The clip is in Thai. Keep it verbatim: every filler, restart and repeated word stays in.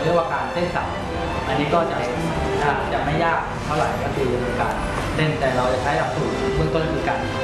เรียกว่าการเต้นสับอันนี้ก็จะจะไม่ยากเท่าไหร่ก็คือเป็นการเต้นแต่เราจะใช้หลักสูตรเบื้องต้นคือการ